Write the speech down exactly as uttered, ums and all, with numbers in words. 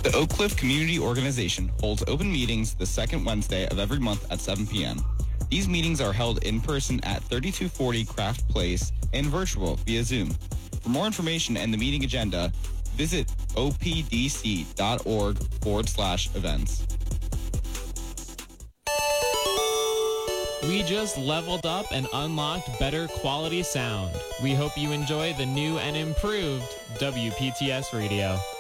The Oak Cliff Community Organization holds open meetings the second Wednesday of every month at seven p.m. These meetings are held in person at thirty-two forty Craft Place and virtual via Zoom. For more information and the meeting agenda, visit opdc.org forward slash events. We just leveled up and unlocked better quality sound. We hope you enjoy the new and improved W P T S Radio.